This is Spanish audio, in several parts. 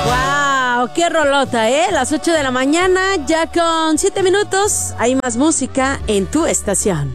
¡Wow! ¡Qué rolota, Las 8 de la mañana, ya con 7 minutos. Hay más música en tu estación.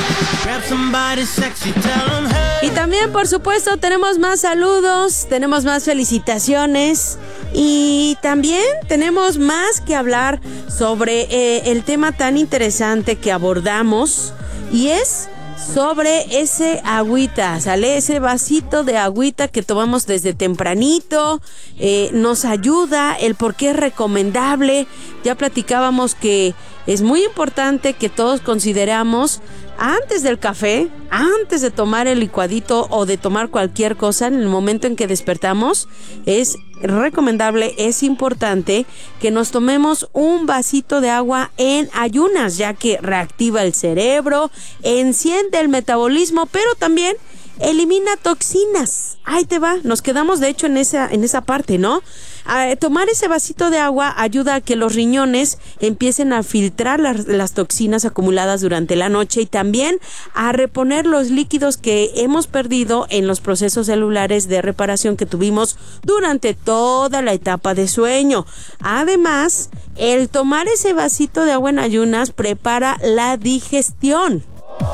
Y también, por supuesto, tenemos más saludos, tenemos más felicitaciones y también tenemos más que hablar sobre el tema tan interesante que abordamos, y es sobre ese agüita, ¿sale? Ese vasito de agüita que tomamos desde tempranito, nos ayuda, el por qué es recomendable. Ya platicábamos que es muy importante que todos consideramos antes del café, antes de tomar el licuadito o de tomar cualquier cosa, en el momento en que despertamos, es recomendable, es importante que nos tomemos un vasito de agua en ayunas, ya que reactiva el cerebro, enciende el metabolismo, pero también elimina toxinas. Ahí te va, nos quedamos de hecho en esa parte, ¿no? Tomar ese vasito de agua ayuda a que los riñones empiecen a filtrar las toxinas acumuladas durante la noche y también a reponer los líquidos que hemos perdido en los procesos celulares de reparación que tuvimos durante toda la etapa de sueño. Además, el tomar ese vasito de agua en ayunas prepara la digestión.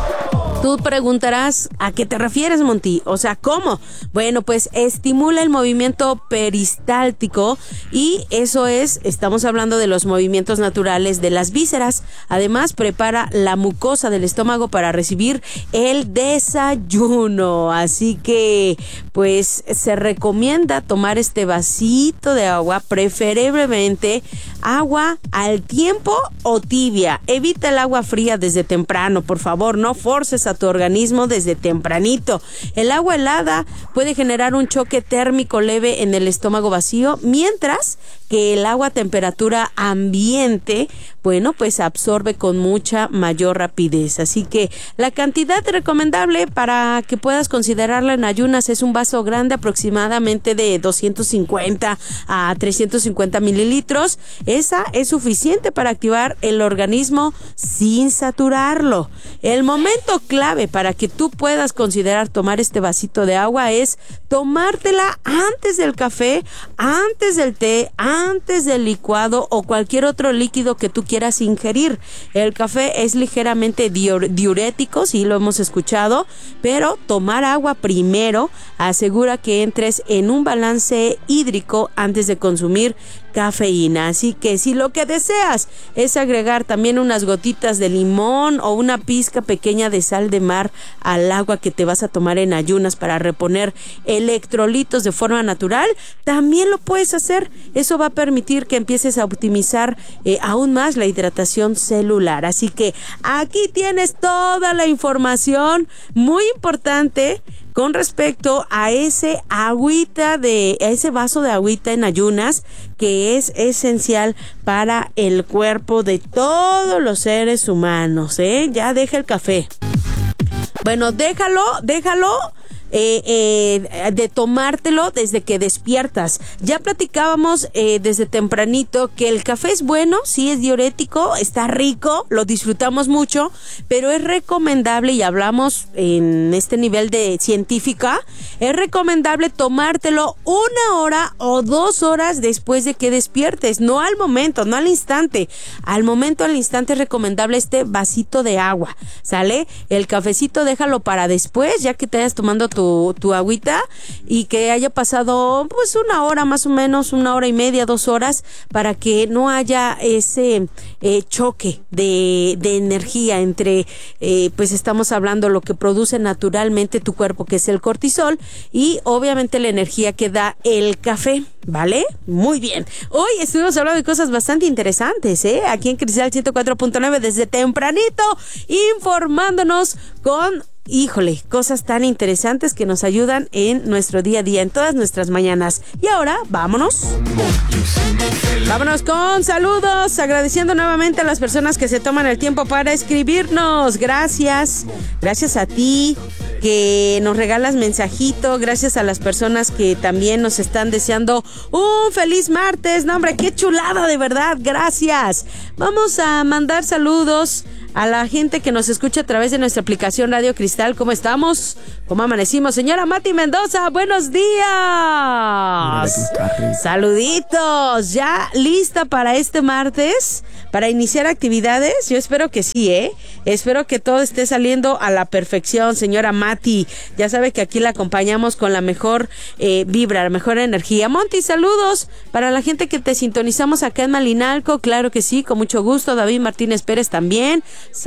Tú preguntarás, ¿a qué te refieres, Monty? O sea, ¿cómo? Bueno, pues estimula el movimiento peristáltico y eso estamos hablando de los movimientos naturales de las vísceras. Además, prepara la mucosa del estómago para recibir el desayuno. Así que, pues, se recomienda tomar este vasito de agua, preferiblemente agua al tiempo o tibia. Evita el agua fría desde temprano, por favor, no forces a tu organismo desde tempranito. El agua helada puede generar un choque térmico leve en el estómago vacío, mientras que el agua a temperatura ambiente, bueno, pues absorbe con mucha mayor rapidez. Así que la cantidad recomendable para que puedas considerarla en ayunas es un vaso grande, aproximadamente de 250 a 350 mililitros. Esa es suficiente para activar el organismo sin saturarlo. El momento clave para que tú puedas considerar tomar este vasito de agua es tomártela antes del café, antes del té, antes del licuado o cualquier otro líquido que tú quieras ingerir. El café es ligeramente diurético, sí lo hemos escuchado, pero tomar agua primero asegura que entres en un balance hídrico antes de consumir cafeína. Así que si lo que deseas es agregar también unas gotitas de limón o una pizca pequeña de sal de mar al agua que te vas a tomar en ayunas para reponer electrolitos de forma natural, también lo puedes hacer. Eso va a permitir que empieces a optimizar aún más la hidratación celular. Así que aquí tienes toda la información muy importante con respecto a ese vaso de agüita en ayunas, que es esencial para el cuerpo de todos los seres humanos, Ya deja el café. Bueno, déjalo de tomártelo desde que despiertas. Ya platicábamos desde tempranito que el café es bueno, sí es diurético, está rico, lo disfrutamos mucho, pero es recomendable, y hablamos en este nivel de científica, es recomendable tomártelo 1 hora o 2 horas después de que despiertes, no al momento, no al instante. Al instante es recomendable este vasito de agua, ¿sale? El cafecito déjalo para después, ya que te hayas tomando tu agüita y que haya pasado pues 1 hora más o menos, 1 hora y media, 2 horas, para que no haya ese choque de energía entre pues estamos hablando lo que produce naturalmente tu cuerpo, que es el cortisol, y obviamente la energía que da el café, ¿vale? Muy bien. Hoy estuvimos hablando de cosas bastante interesantes, aquí en Cristal 104.9 desde tempranito, informándonos con cosas tan interesantes que nos ayudan en nuestro día a día, en todas nuestras mañanas. Y ahora, vámonos con saludos, agradeciendo nuevamente a las personas que se toman el tiempo para escribirnos. Gracias a ti que nos regalas mensajito, gracias a las personas que también nos están deseando un feliz martes. No, hombre, qué chulada, de verdad, gracias. Vamos a mandar saludos a la gente que nos escucha a través de nuestra aplicación Radio Cristal. ¿Cómo estamos? ¿Cómo amanecimos? Señora Mati Mendoza, buenos días. Saluditos. ¿Ya lista para este martes? Para iniciar actividades. Yo espero que sí, Espero que todo esté saliendo a la perfección, señora Mati. Ya sabe que aquí la acompañamos con la mejor vibra, la mejor energía. Monty, saludos para la gente que te sintonizamos acá en Malinalco. Claro que sí, con mucho gusto. David Martínez Pérez también.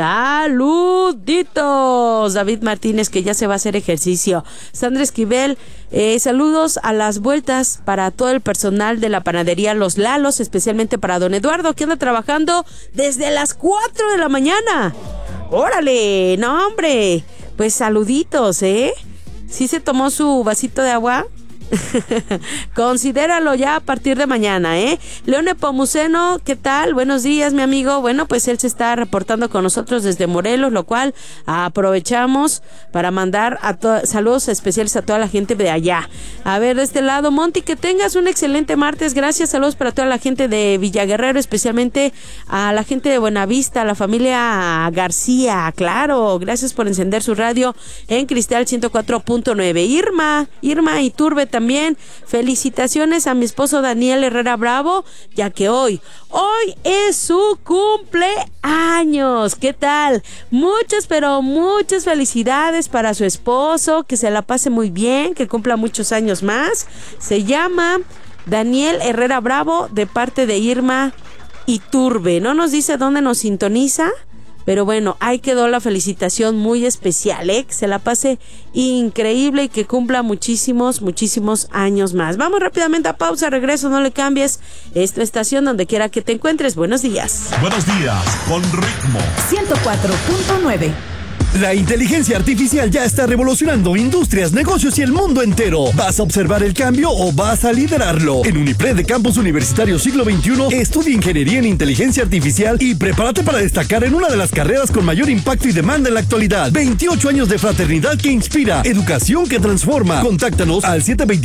Saluditos. David Martínez, que ya se va a hacer ejercicio. Sandra Esquivel, saludos a las vueltas para todo el personal de la panadería Los Lalos, especialmente para don Eduardo, que anda trabajando desde las 4 de la mañana. ¡Órale! ¡No, hombre! Pues saluditos, ¿Sí se tomó su vasito de agua? Considéralo ya a partir de mañana, Leone Pomuceno, ¿qué tal? Buenos días, mi amigo. Bueno, pues él se está reportando con nosotros desde Morelos, lo cual aprovechamos para mandar saludos especiales a toda la gente de allá. A ver, de este lado, Monty, que tengas un excelente martes. Gracias, saludos para toda la gente de Villaguerrero, especialmente a la gente de Buenavista, a la familia García, claro. Gracias por encender su radio en Cristal 104.9. Irma Iturbe también, felicitaciones a mi esposo Daniel Herrera Bravo, ya que hoy es su cumpleaños. ¿Qué tal? Muchas, pero muchas felicidades para su esposo, que se la pase muy bien, que cumpla muchos años más. Se llama Daniel Herrera Bravo, de parte de Irma Iturbe. No nos dice dónde nos sintoniza, pero bueno, ahí quedó la felicitación muy especial, que se la pase increíble y que cumpla muchísimos años más. Vamos rápidamente a pausa, regreso, no le cambies. Esta estación donde quiera que te encuentres. Buenos días. Buenos días, con ritmo. 104.9. La inteligencia artificial ya está revolucionando industrias, negocios y el mundo entero. ¿Vas a observar el cambio o vas a liderarlo? En Unipred de Campus Universitario Siglo XXI, estudia Ingeniería en Inteligencia Artificial y prepárate para destacar en una de las carreras con mayor impacto y demanda en la actualidad. 28 años de fraternidad que inspira, educación que transforma. Contáctanos al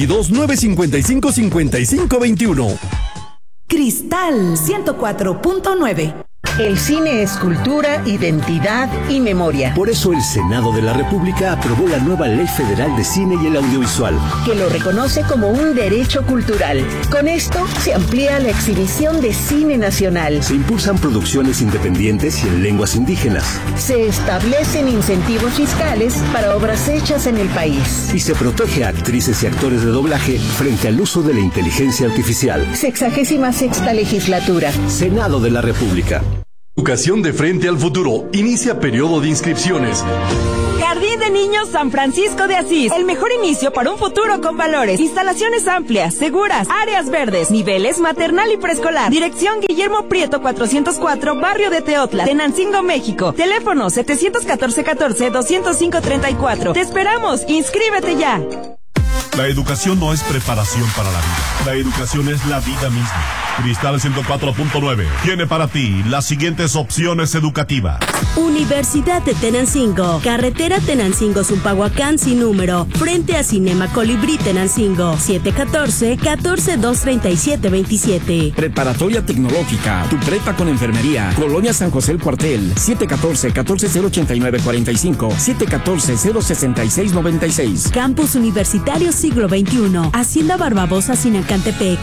722-955-5521. Cristal 104.9. El cine es cultura, identidad y memoria. Por eso el Senado de la República aprobó la nueva Ley Federal de Cine y el Audiovisual, que lo reconoce como un derecho cultural. Con esto se amplía la exhibición de cine nacional. Se impulsan producciones independientes y en lenguas indígenas. Se establecen incentivos fiscales para obras hechas en el país. Y se protege a actrices y actores de doblaje frente al uso de la inteligencia artificial. 66ª legislatura. Senado de la República. Educación de frente al futuro. Inicia periodo de inscripciones. Jardín de Niños San Francisco de Asís. El mejor inicio para un futuro con valores. Instalaciones amplias, seguras, áreas verdes, niveles maternal y preescolar. Dirección Guillermo Prieto 404, Barrio de Teotla, Tenancingo, México. Teléfono 714-205-34. Te esperamos. Inscríbete ya. La educación no es preparación para la vida. La educación es la vida misma. Cristal 104.9 tiene para ti las siguientes opciones educativas. Universidad de Tenancingo, carretera Tenancingo-Zumpahuacán sin número, frente a Cinema Colibrí Tenancingo, 714-14-237-27. Preparatoria Tecnológica, tu prepa con enfermería, Colonia San José el Cuartel, 714-14-089-45, 714-066-96. Campus Universitario Siglo XXI, Hacienda Barbabosa Sinacantepec,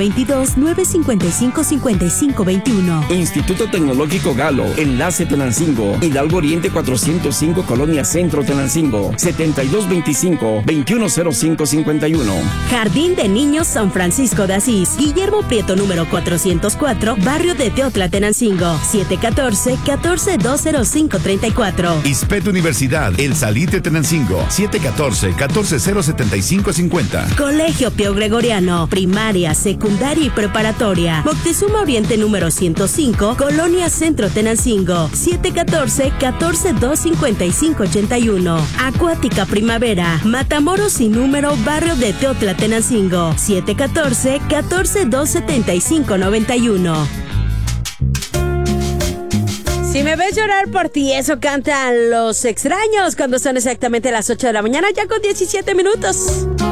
722-955-5521. Instituto Tecnológico Galo, Enlace Tenancingo, Hidalgo Oriente 405, Colonia Centro Tenancingo, 7225-210551. Jardín de Niños San Francisco de Asís, Guillermo Prieto número 404, Barrio de Teotla Tenancingo, 714-14-205-34. ISPET Universidad, El Salite Tenancingo, 714-14-075-50. Colegio Pío Gregoriano, primaria, secundaria y preparatoria. Moctezuma Oriente número 105, Colonia Centro Tenancingo, 714-14-255-81. Acuática Primavera, Matamoros sin número, Barrio de Teotla Tenancingo, 714-14-275-91. Si me ves llorar por ti, eso cantan Los Extraños cuando son exactamente las 8 de la mañana, ya con 17 minutos.